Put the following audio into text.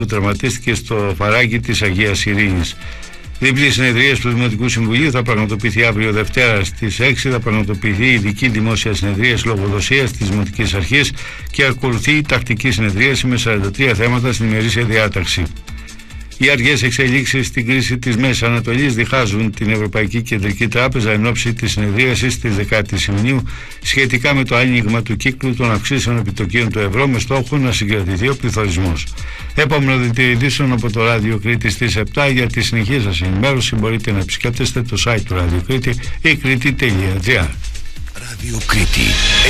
που τραυματίστηκε στο Φαράγγι της Αγίας Ειρήνης. Διπλή συνεδρία του Δημοτικού Συμβουλίου θα πραγματοποιηθεί αύριο Δευτέρα στις 6. Θα πραγματοποιηθεί ειδική δημόσια συνεδρία λογοδοσίας της Δημοτικής Αρχής και ακολουθεί η τακτική συνεδρίαση με 43 θέματα στην ημερήσια διάταξη. Οι αργές εξελίξεις στην κρίση της Μέσης Ανατολής διχάζουν την Ευρωπαϊκή Κεντρική Τράπεζα εν ώψη της συνεδρίασης της 10ης Ιουνίου σχετικά με το άνοιγμα του κύκλου των αυξήσεων επιτοκίων του ευρώ με στόχο να συγκρατηθεί ο πληθωρισμός. Επόμενο δελτίο ειδήσεων από το Ράδιο Κρήτη στις 7. Για τη συνεχή σας ενημέρωση μπορείτε να επισκέπτεστε το site του Ράδιο Κρήτη ή κρήτη.gr. Ράδιο Κρήτη